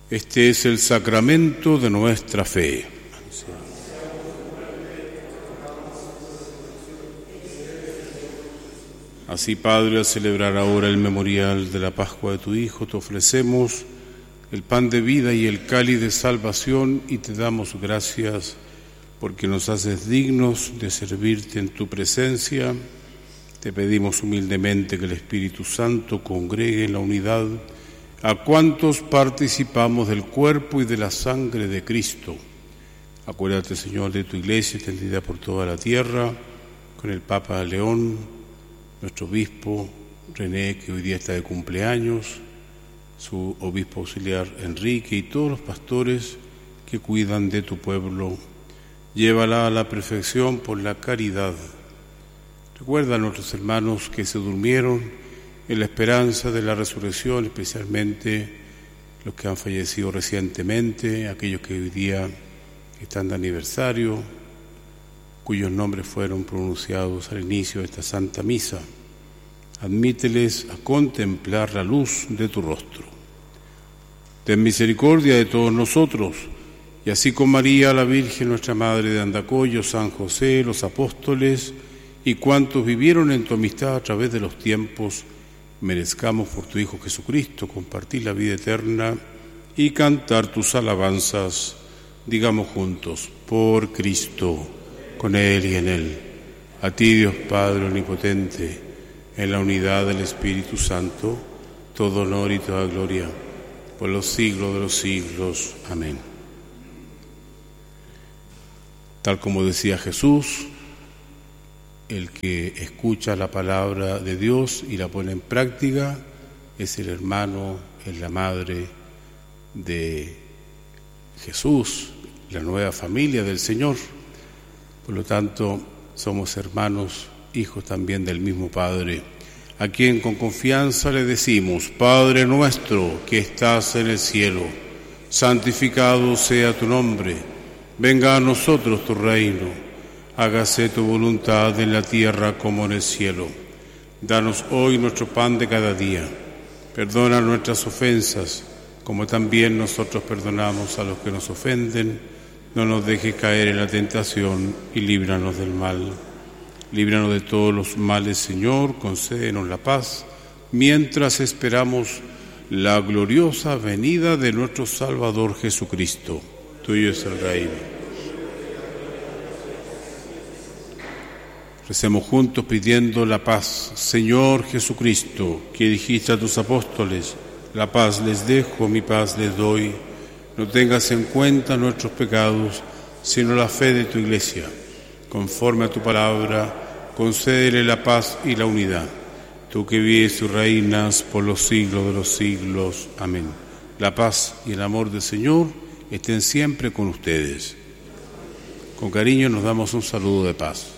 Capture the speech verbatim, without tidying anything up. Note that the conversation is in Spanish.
Este es el sacramento de nuestra fe. Así, Padre, al celebrar ahora el memorial de la Pascua de tu Hijo, te ofrecemos el pan de vida y el cáliz de salvación y te damos gracias porque nos haces dignos de servirte en tu presencia. Te pedimos humildemente que el Espíritu Santo congregue en la unidad a cuantos participamos del cuerpo y de la sangre de Cristo. Acuérdate, Señor, de tu Iglesia extendida por toda la tierra, con el Papa León, nuestro obispo René, que hoy día está de cumpleaños, su obispo auxiliar Enrique y todos los pastores que cuidan de tu pueblo. Llévala a la perfección por la caridad. Recuerda a nuestros hermanos que se durmieron en la esperanza de la resurrección, especialmente los que han fallecido recientemente, aquellos que hoy día están de aniversario, cuyos nombres fueron pronunciados al inicio de esta Santa Misa. Admíteles a contemplar la luz de tu rostro. Ten misericordia de todos nosotros, y así con María, la Virgen, nuestra Madre de Andacollo, San José, los apóstoles y cuantos vivieron en tu amistad a través de los tiempos, merezcamos por tu Hijo Jesucristo compartir la vida eterna y cantar tus alabanzas. Digamos juntos: por Cristo, con Él y en Él. A ti, Dios Padre omnipotente, en la unidad del Espíritu Santo, todo honor y toda gloria, por los siglos de los siglos. Amén. Tal como decía Jesús, el que escucha la palabra de Dios y la pone en práctica es el hermano, es la madre de Jesús, la nueva familia del Señor. Por lo tanto, somos hermanos, hijos también del mismo Padre, a quien con confianza le decimos: Padre nuestro que estás en el cielo, santificado sea tu nombre, venga a nosotros tu reino. Hágase tu voluntad en la tierra como en el cielo. Danos hoy nuestro pan de cada día. Perdona nuestras ofensas, como también nosotros perdonamos a los que nos ofenden. No nos dejes caer en la tentación y líbranos del mal. Líbranos de todos los males, Señor, concédenos la paz, mientras esperamos la gloriosa venida de nuestro Salvador Jesucristo. Tuyo es el reino. Recemos juntos pidiendo la paz. Señor Jesucristo, que dijiste a tus apóstoles: la paz les dejo, mi paz les doy. No tengas en cuenta nuestros pecados, sino la fe de tu Iglesia. Conforme a tu palabra, concédele la paz y la unidad. Tú que vives y reinas por los siglos de los siglos. Amén. La paz y el amor del Señor estén siempre con ustedes. Con cariño nos damos un saludo de paz.